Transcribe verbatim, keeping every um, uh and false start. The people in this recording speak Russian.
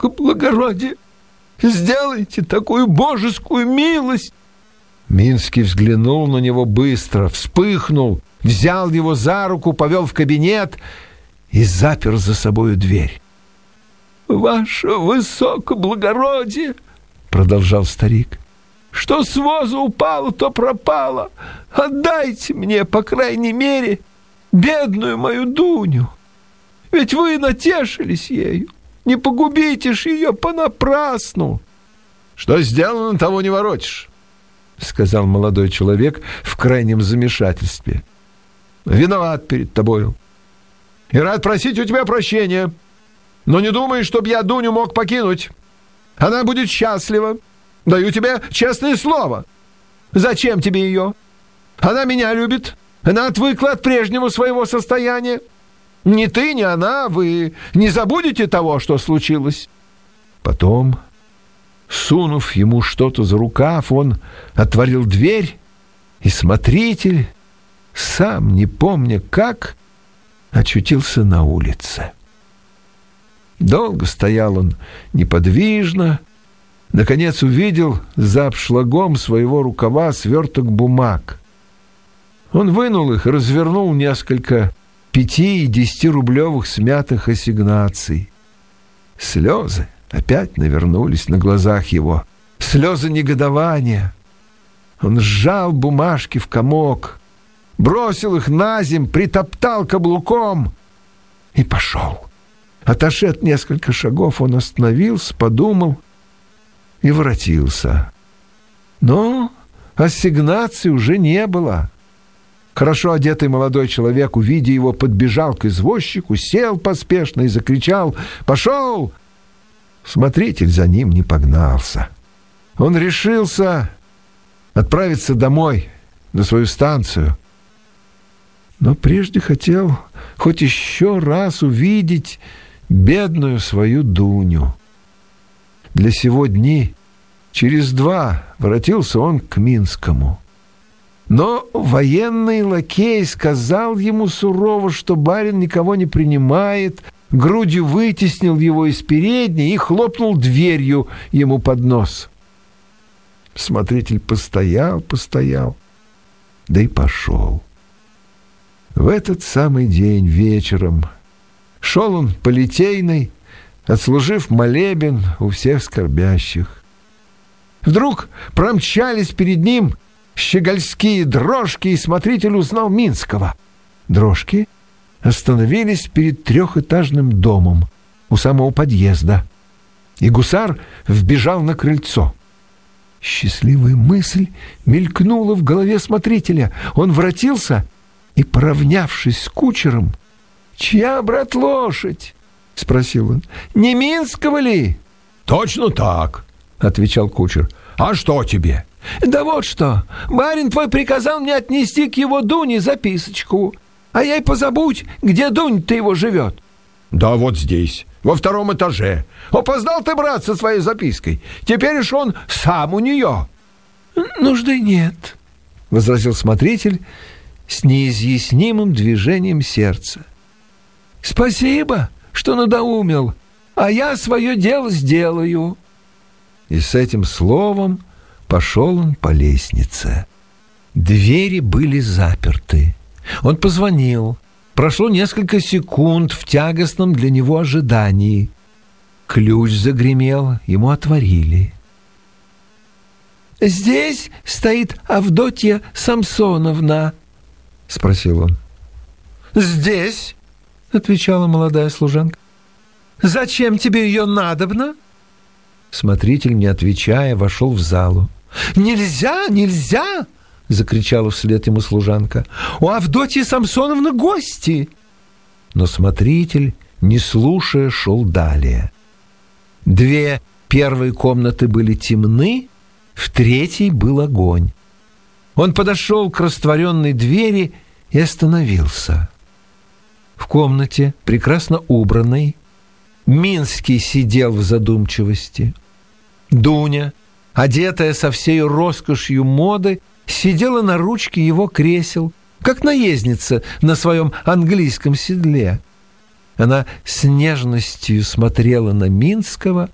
высокоблагородие, сделайте такую божескую милость!» Минский взглянул на него быстро, вспыхнул, взял его за руку, повел в кабинет и запер за собою дверь. «Ваше высокоблагородие, — продолжал старик, — что с воза упало, то пропало. Отдайте мне, по крайней мере, бедную мою Дуню. Ведь вы натешились ею. Не погубите ж ее понапрасну». «Что сделано, того не воротишь», — сказал молодой человек в крайнем замешательстве. «Виноват перед тобою и рад просить у тебя прощения. Но не думай, чтоб я Дуню мог покинуть. Она будет счастлива. Даю тебе честное слово. Зачем тебе ее? Она меня любит. Она отвыкла от прежнего своего состояния. Ни ты, ни она, вы не забудете того, что случилось». Потом, сунув ему что-то за рукав, он отворил дверь, и смотритель, сам не помня как, очутился на улице. Долго стоял он неподвижно, наконец увидел за обшлагом своего рукава сверток бумаг. Он вынул их и развернул несколько пяти- и десятирублевых смятых ассигнаций. Слезы опять навернулись на глазах его, слезы негодования. Он сжал бумажки в комок, бросил их на земь, притоптал каблуком и пошел. Отошед несколько шагов, он остановился, подумал и воротился. Но ассигнаций уже не было. Хорошо одетый молодой человек, увидя его, подбежал к извозчику, сел поспешно и закричал: «Пошел!» Смотритель за ним не погнался. Он решился отправиться домой, на свою станцию. Но прежде хотел хоть еще раз увидеть бедную свою Дуню. Для сего дни через два воротился он к Минскому. Но военный лакей сказал ему сурово, что барин никого не принимает, грудью вытеснил его из передней и хлопнул дверью ему под нос. Смотритель постоял, постоял, да и пошел. В этот самый день вечером шел он по Литейной, отслужив молебен у всех скорбящих. Вдруг промчались перед ним щегольские дрожки, и смотритель узнал Минского. Дрожки остановились перед трехэтажным домом у самого подъезда, и гусар вбежал на крыльцо. Счастливая мысль мелькнула в голове смотрителя. Он воротился и, поравнявшись с кучером: «Чья, брат, лошадь?» — спросил он. «Не Минского ли?» «Точно так», — отвечал кучер. «А что тебе?» «Да вот что. Барин твой приказал мне отнести к его Дуне записочку. А я и позабудь, где Дунь-то его живет». «Да вот здесь, во втором этаже. Опоздал ты, брат, со своей запиской. Теперь уж он сам у нее». «Нужды нет», — возразил смотритель с неизъяснимым движением сердца. «Спасибо, что надоумил, а я свое дело сделаю». И с этим словом пошел он по лестнице. Двери были заперты. Он позвонил. Прошло несколько секунд в тягостном для него ожидании. Ключ загремел, ему отворили. «Здесь стоит Авдотья Самсоновна?» — спросил он. «Здесь», — отвечала молодая служанка. «Зачем тебе ее надобно?» Смотритель, не отвечая, вошел в залу. «Нельзя, нельзя!» — закричала вслед ему служанка. «У Авдотьи Самсоновны гости!» Но смотритель, не слушая, шел далее. Две первые комнаты были темны, в третьей был огонь. Он подошел к растворенной двери и остановился. В комнате, прекрасно убранной, Минский сидел в задумчивости. Дуня, одетая со всей роскошью моды, сидела на ручке его кресел, как наездница на своем английском седле. Она с нежностью смотрела на Минского,